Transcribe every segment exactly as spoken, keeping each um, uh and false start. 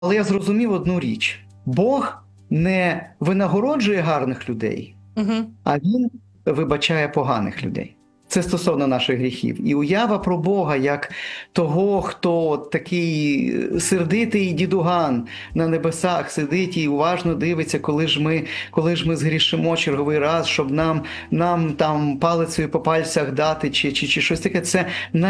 Але я зрозумів одну річ. Бог не винагороджує гарних людей, Угу. а Він вибачає поганих людей. Це стосовно наших гріхів. І уява про Бога як того, хто такий сердитий дідуган на небесах сидить і уважно дивиться, коли ж ми, коли ж ми згрішимо черговий раз, щоб нам, нам там палицею по пальцях дати чи, чи, чи щось таке. Це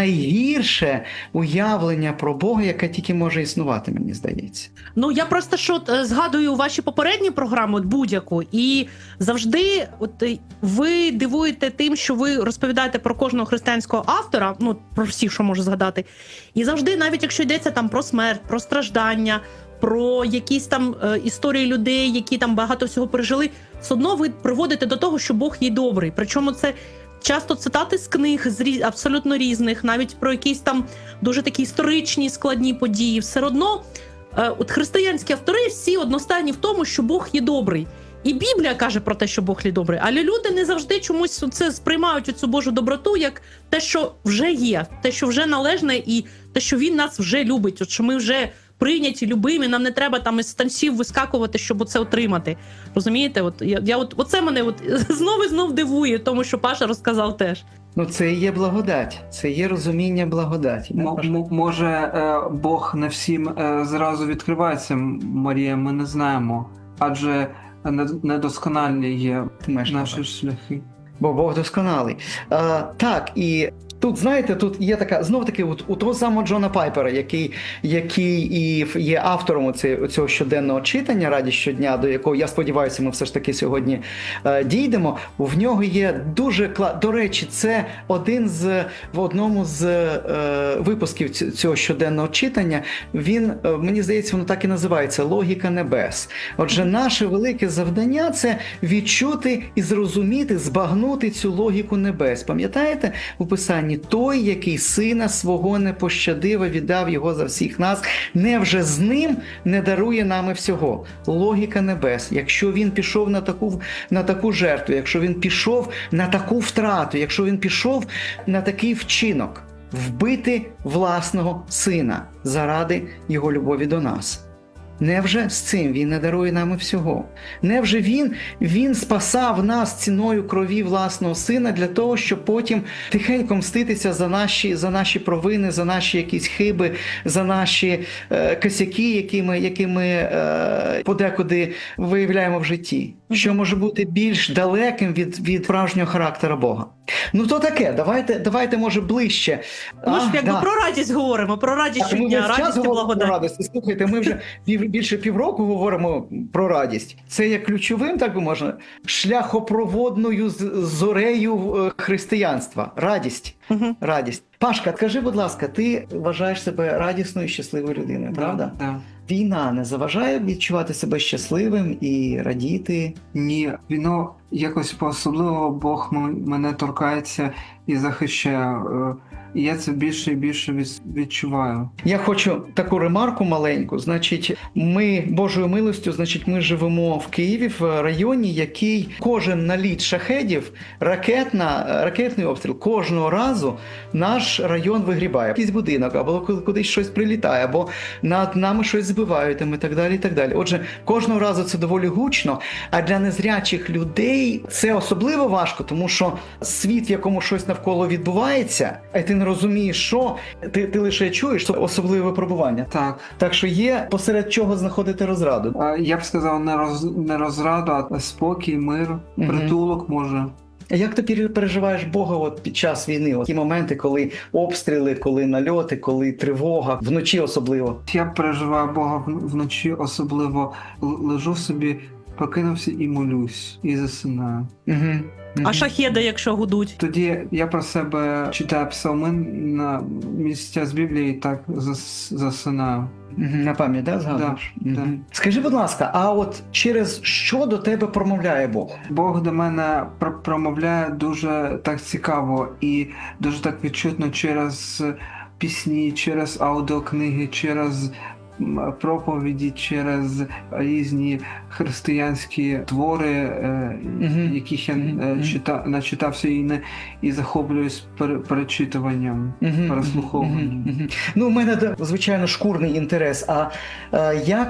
найгірше уявлення про Бога, яке тільки може існувати, мені здається. Ну, я просто що е, згадую ваші попередні програми, от будь-яку, і завжди от е, ви дивуєте тим, що ви розповідаєте про кожного християнського автора, ну, про всіх, що можу згадати. І завжди, навіть якщо йдеться там про смерть, про страждання, про якісь там е, історії людей, які там багато всього пережили, все одно ви приводите до того, що Бог є добрий. Причому це часто цитати з книг, з різ... абсолютно різних, навіть про якісь там дуже такі історичні складні події. Все одно е, от християнські автори всі одностайні в тому, що Бог є добрий. І Біблія каже про те, що Бог є добрий, але люди не завжди чомусь це сприймають цю Божу доброту як те, що вже є, те, що вже належне, і те, що Він нас вже любить, от що ми вже прийняті, любимі, нам не треба там із танців вискакувати, щоб це отримати. Розумієте? От я, я от оце мене от знов і знов дивує, тому що Паша розказав теж. Ну, це і є благодать, це є розуміння благодаті. М- м- може, е, Бог не всім е, зразу відкривається, Марія, ми не знаємо, адже недоскональні є наші шляхи. Бо Бог досконалий. А, так, і тут, знаєте, тут є така, знов-таки, у, у того самого Джона Пайпера, який, який і є автором цього щоденного читання «Радість щодня», до якого, я сподіваюся, ми все ж таки сьогодні е, дійдемо, в нього є дуже клад... До речі, це один з, в одному з е, випусків цього щоденного читання, він, е, мені здається, воно так і називається «Логіка небес». Отже, наше велике завдання – це відчути і зрозуміти, збагнути цю логіку небес. Пам'ятаєте у Писанні? Той, який сина свого не пощадив, а віддав його за всіх нас, невже з ним не дарує нами всього? Логіка небес. Якщо він пішов на таку, на таку жертву, якщо він пішов на таку втрату, якщо він пішов на такий вчинок, вбити власного сина заради його любові до нас, невже з цим він не дарує нам всього? Невже він, він спасав нас ціною крові власного сина для того, щоб потім тихенько мститися за наші, за наші провини, за наші якісь хиби, за наші е, косяки, які ми, які ми е, подекуди виявляємо в житті? Що може бути більш далеким від, від справжнього характера Бога? Ну то таке, давайте, давайте може ближче. Ми ж а, якби да. про радість говоримо, про радість Так, щодня, ми весь час радість і говоримо про благодать. радість. Слухайте, ми вже пів, більше півроку говоримо про радість. Це є ключовим, так би можна, шляхопроводною зорею християнства. Радість. Угу. Радість. Пашка, скажи, будь ласка, ти вважаєш себе радісною і щасливою людиною, правда? Так. Війна не заважає відчувати себе щасливим і радіти? Ні, війно якось по-особливо Бог мене торкається і захищає. І я це більше і більше відчуваю. Я хочу таку ремарку маленьку. Значить, ми Божою милостю, значить, ми живемо в Києві, в районі, який кожен наліт шахедів, ракетна, ракетний обстріл, кожного разу наш район вигрібає. Якийсь будинок, або кудись щось прилітає, або над нами щось збивають, і так далі, і так далі. Отже, кожного разу це доволі гучно, а для незрячих людей це особливо важко, тому що світ, в якому щось навколо відбувається, а ти не розумієш, що, ти, ти лише чуєш, це особливе випробування. Так. Так що є посеред чого знаходити розраду. Я б сказав, не, роз, не розраду, а спокій, мир, угу. Притулок може. А як ти переживаєш Бога от під час війни? От ті моменти, коли обстріли, коли нальоти, коли тривога, вночі особливо? Я переживаю Бога вночі особливо. Лежу собі, прокинувся і молюсь, і засинаю. Угу. А шахеди, якщо гудуть? Тоді я про себе читаю псалми на місця з Біблії і так зас, засинаю. На пам'ять, да, згадуєш? Да, угу. да. Скажи, будь ласка, а от через що до тебе промовляє Бог? Бог до мене промовляє дуже так цікаво і дуже так відчутно через пісні, через аудіокниги, через м, проповіді, через різні християнські твори, е, Мгм. яких я Мгм. е, Мгм. чита, начитався і не і захоплююсь пере- перечитуванням, Мгм, переслуховуванням. мгм, мгм. Ну, у мене, звичайно, шкурний інтерес. А е, як